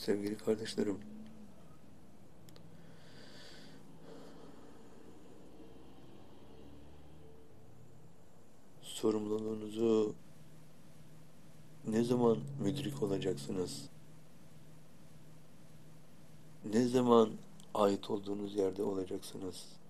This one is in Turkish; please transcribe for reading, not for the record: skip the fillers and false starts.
Sevgili kardeşlerim, sorumluluğunuzu ne zaman müdrik olacaksınız? Ne zaman ait olduğunuz yerde olacaksınız?